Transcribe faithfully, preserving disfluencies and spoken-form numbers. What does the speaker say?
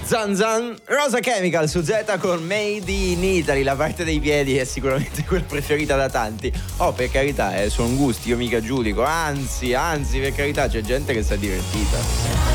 Zan Zan, Rosa Chemical su Z con Made in Italy. La parte dei piedi è sicuramente quella preferita da tanti. Oh, per carità, eh, sono gusti, io mica giudico. Anzi, anzi, per carità, c'è gente che si è divertita.